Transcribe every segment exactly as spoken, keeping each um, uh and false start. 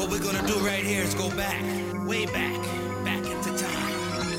what we're gonna do right here is go back, way back, back into time.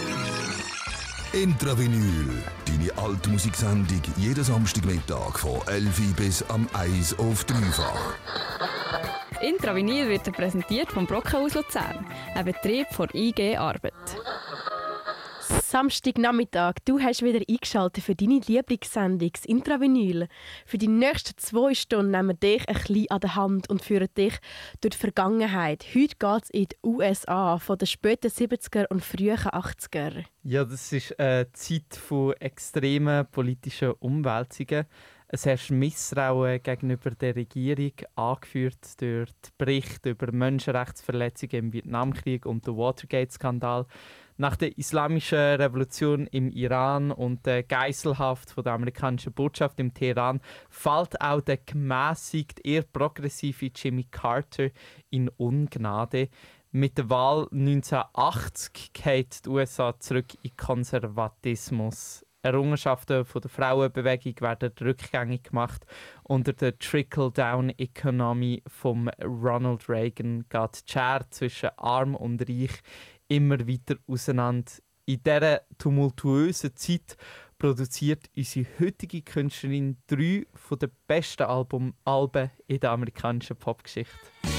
Intravinyl, deine alte Musiksendung jeden Samstagmittag von elf Uhr bis am eins auf dreifach. Intravinyl wird präsentiert vom Brockhaus Luzern, ein Betrieb von I G Arbeit. Samstagnachmittag, du hast wieder eingeschaltet für deine Lieblingssendung, das Intravinyl. Für die nächsten zwei Stunden nehmen wir dich ein bisschen an der Hand und führen dich durch die Vergangenheit. Heute geht es in die U S A, von den späten siebziger und frühen achtziger. Ja, das ist eine Zeit von extremen politischen Umwälzungen. Es herrscht Misstrauen gegenüber der Regierung, angeführt durch die Berichte über Menschenrechtsverletzungen im Vietnamkrieg und den Watergate-Skandal. Nach der islamischen Revolution im Iran und der Geiselhaft von der amerikanischen Botschaft im Teheran fällt auch der gemäßigt eher progressive Jimmy Carter in Ungnade. Mit der Wahl neunzehnhundertachtzig geht die U S A zurück in Konservatismus. Errungenschaften von der Frauenbewegung werden rückgängig gemacht. Unter der Trickle-Down-Economy von Ronald Reagan geht die Schere zwischen Arm und Reich immer weiter auseinander. In dieser tumultuösen Zeit produziert unsere heutige Künstlerin drei von den besten Album- Alben in der amerikanischen Popgeschichte.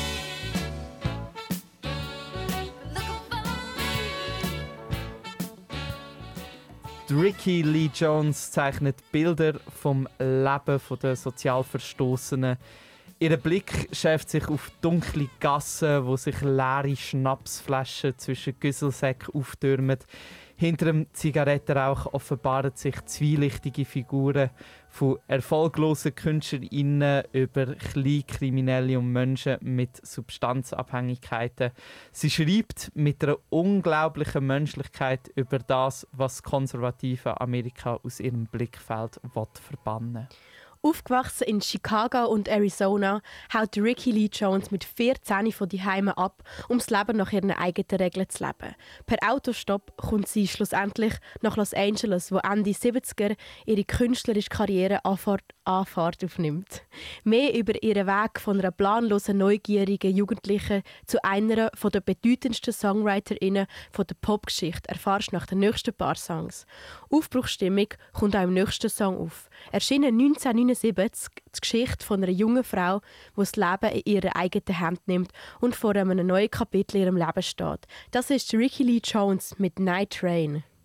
Ricky Lee Jones zeichnet Bilder vom Leben der Sozialverstoßenen. Ihr Blick schärft sich auf dunkle Gassen, wo sich leere Schnapsflaschen zwischen Güsselsäcken auftürmen. Hinter dem Zigarettenrauch offenbaren sich zwielichtige Figuren von erfolglosen KünstlerInnen über Kleinkriminelle und Menschen mit Substanzabhängigkeiten. Sie schreibt mit einer unglaublichen Menschlichkeit über das, was das konservative Amerika aus ihrem Blickfeld verbannen will. Aufgewachsen in Chicago und Arizona, haut Ricky Lee Jones mit vierzehn von die Heime ab, um das Leben nach ihren eigenen Regeln zu leben. Per Autostopp kommt sie schlussendlich nach Los Angeles, wo Ende siebziger ihre künstlerische Karriere Anfahrt, Anfahrt aufnimmt. Mehr über ihren Weg von einer planlosen, neugierigen Jugendlichen zu einer der bedeutendsten SongwriterInnen der Popgeschichte erfahrst du nach den nächsten paar Songs. Aufbruchsstimmung kommt auch im nächsten Song auf. Erschienen neunzehnhundertneunundsiebzig die Geschichte von einer jungen Frau, die das Leben in ihre eigene Hand nimmt und vor einem neuen Kapitel in ihrem Leben steht. Das ist Ricky Lee Jones mit Night Train.